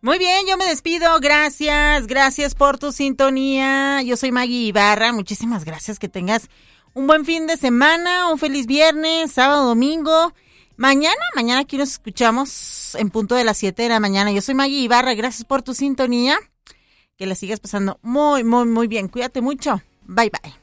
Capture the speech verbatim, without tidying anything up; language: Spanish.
Muy bien, yo me despido. Gracias, gracias por tu sintonía. Yo soy Maggie Ibarra. Muchísimas gracias. Que tengas un buen fin de semana, un feliz viernes, sábado, domingo. Mañana, mañana aquí nos escuchamos en punto de las siete de la mañana. Yo soy Maggie Ibarra. Gracias por tu sintonía. Que la sigas pasando muy, muy, muy bien. Cuídate mucho. Bye, bye.